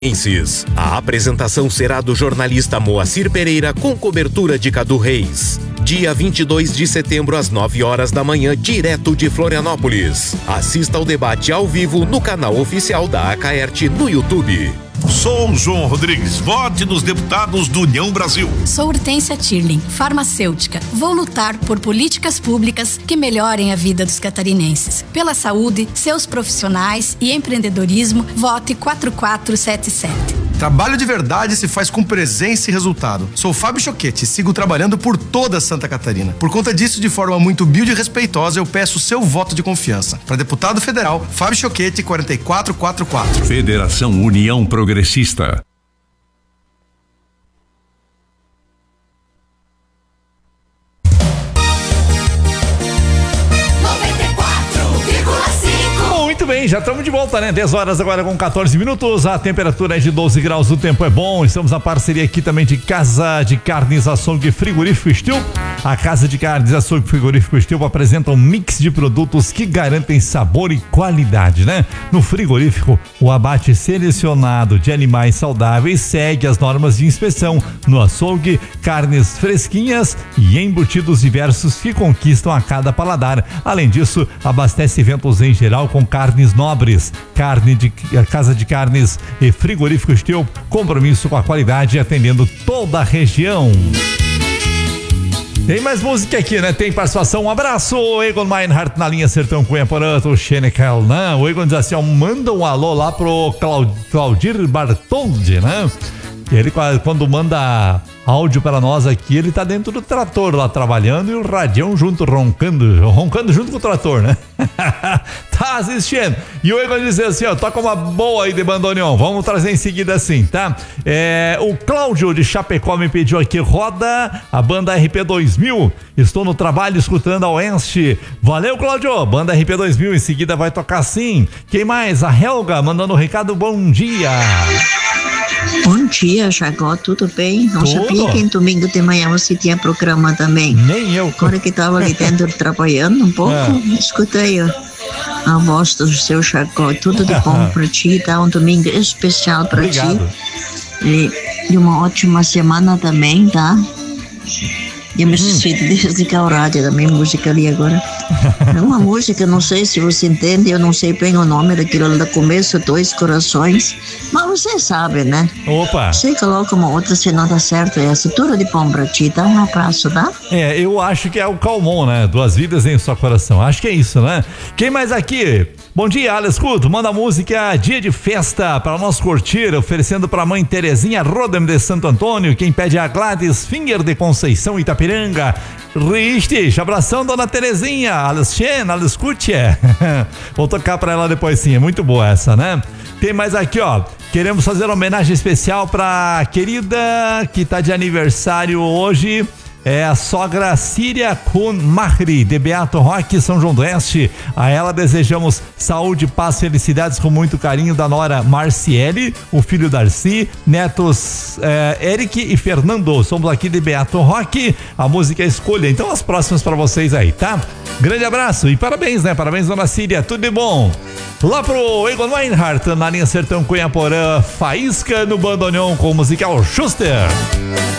A apresentação será do jornalista Moacir Pereira com cobertura de Cadu Reis. Dia 22 de setembro às 9 horas da manhã, direto de Florianópolis. Assista ao debate ao vivo no canal oficial da Acaerte no YouTube. Sou João Rodrigues, vote nos deputados do União Brasil. Sou Hortência Tirling, farmacêutica. Vou lutar por políticas públicas que melhorem a vida dos catarinenses. Pela saúde, seus profissionais e empreendedorismo, vote 4477. Trabalho de verdade se faz com presença e resultado. Sou Fábio Choquete e sigo trabalhando por toda Santa Catarina. Por conta disso, de forma muito humilde e respeitosa, eu peço o seu voto de confiança. Para deputado federal, Fábio Choquete, 4444. Federação União Progressista. Muito bem, já estamos de volta, né? 10 horas agora com 14 minutos, a temperatura é de 12 graus, o tempo é bom. Estamos na parceria aqui também de Casa de Carnes Açougue Frigorífico Estil. A Casa de Carnes Açougue Frigorífico Estil apresenta um mix de produtos que garantem sabor e qualidade, né? No frigorífico, o abate selecionado de animais saudáveis segue as normas de inspeção. No açougue, carnes fresquinhas e embutidos diversos que conquistam a cada paladar. Além disso, abastece eventos em geral com carnes nobres. Casa de Carnes e Frigorífico Estil, compromisso com a qualidade, atendendo toda a região. Tem mais música aqui, né? Tem participação. Um abraço, Egon Meinhardt na linha Sertão Cunha Poranto, Xenecal, né? O Egon diz assim, ó, manda um alô lá pro Claudir Bartoldi, né? Ele, quando manda áudio para nós aqui, ele tá dentro do trator lá trabalhando e o radião junto, roncando junto com o trator, né? Tá assistindo. E o Egon diz assim, ó, toca uma boa aí de bandoneon, vamos trazer em seguida assim, tá? O Cláudio de Chapecó me pediu aqui, roda a banda RP 2000, estou no trabalho escutando a Oeste. Valeu, Cláudio, banda RP 2000, em seguida vai tocar sim. Quem mais? A Helga mandando um recado, bom dia. Bom dia, Jacó, tudo bem? Não sabia que em domingo de manhã você tinha programa também. Nem eu. Agora que estava ali dentro trabalhando um pouco, escutei a voz do seu Jacó. Tudo de bom para ti, tá? Um domingo especial para ti. E uma ótima semana também, tá? Eu me esqueci de desligar o rádio da minha música ali agora. É uma música, não sei se você entende, eu não sei bem o nome daquilo do começo, Dois Corações, mas você sabe, né? Opa! Você coloca uma outra se não dá certo essa. Tudo de bom pra ti, tá? Um abraço, tá? Eu acho que é o Calmon, né? Duas vidas em só coração. Acho que é isso, né? Quem mais aqui? Bom dia, Alex Couto. Manda música Dia de Festa para nós curtir, oferecendo pra mãe Terezinha Rodem de Santo Antônio. Quem pede é a Gladys Finger de Conceição Itapiranga. Richtig, abração, dona Terezinha. Alex Couto. Vou tocar pra ela depois sim, é muito boa essa, né? Tem mais aqui, ó. Queremos fazer uma homenagem especial pra querida que tá de aniversário hoje. É a sogra Síria Kun Mahri, de Beato Roque, São João do Oeste. A ela desejamos saúde, paz, felicidades com muito carinho da nora Marciele, o filho Darcy, netos Eric e Fernando. Somos aqui de Beato Roque. A música é escolha. Então as próximas pra vocês aí, tá? Grande abraço e parabéns, né? Parabéns, dona Síria. Tudo de bom. Lá pro Egon Meinhardt, na linha Sertão Cunha Porã, Faísca no bandoneon com o musical Schuster.